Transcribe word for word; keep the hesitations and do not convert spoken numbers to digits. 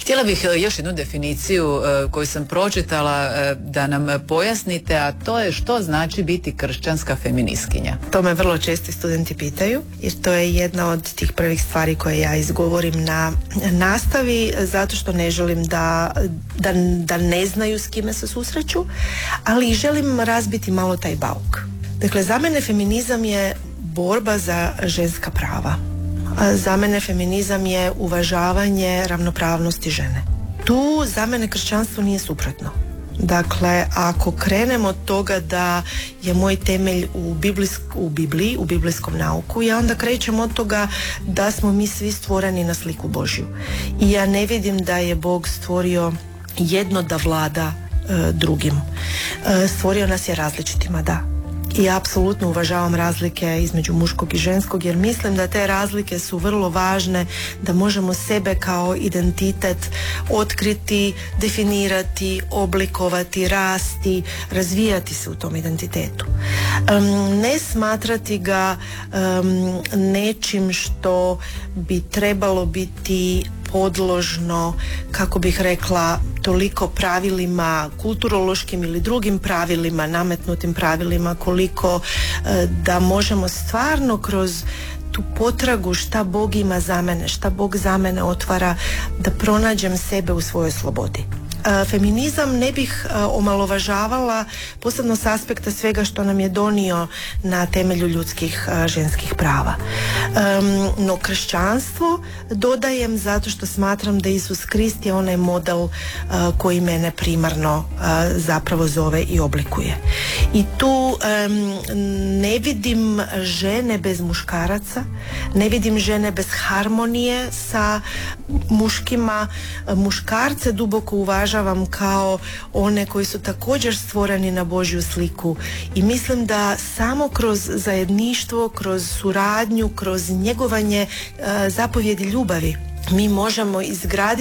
Htjela bih još jednu definiciju koju sam pročitala da nam pojasnite, a to je što znači biti kršćanska feministkinja. To me vrlo često studenti pitaju, jer to je jedna od tih prvih stvari koje ja izgovorim na nastavi, zato što ne želim da, da, da ne znaju s kime se susreću, ali želim razbiti malo taj bauk. Dakle, za mene feminizam je borba za ženska prava. Za mene feminizam je uvažavanje ravnopravnosti žene. Tu za mene kršćanstvo nije suprotno. Dakle, ako krenemo od toga da je moj temelj u, biblijsk, u Bibliji, u biblijskom nauku, ja onda krećem od toga da smo mi svi stvoreni na sliku Božju. I ja ne vidim da je Bog stvorio jedno da vlada e, drugim. E, stvorio nas je različitima, da. I apsolutno uvažavam razlike između muškog i ženskog, jer mislim da te razlike su vrlo važne, da možemo sebe kao identitet otkriti, definirati, oblikovati, rasti, razvijati se u tom identitetu. Um, ne smatrati ga um, nečim što bi trebalo biti podložno, kako bih rekla, toliko pravilima, kulturološkim ili drugim pravilima, nametnutim pravilima, koliko e, da možemo stvarno kroz tu potragu šta Bog ima za mene, šta Bog za mene otvara, da pronađem sebe u svojoj slobodi. E, feminizam ne bih e, omalovažavala, posebno s aspekta svega što nam je donio na temelju ljudskih e, ženskih prava. E, no kršćanstvo dodajem zato što smatram da Isus Krist je onaj model e, koji mene primarno e, zapravo zove i oblikuje. I tu e, ne vidim žene bez muškaraca, ne vidim žene bez harmonije sa muškima. Muškarce duboko uvažavam kao one koji su također stvoreni na Božju sliku i mislim da samo kroz zajedništvo, kroz suradnju, kroz njegovanje uh, zapovjedi ljubavi mi možemo izgraditi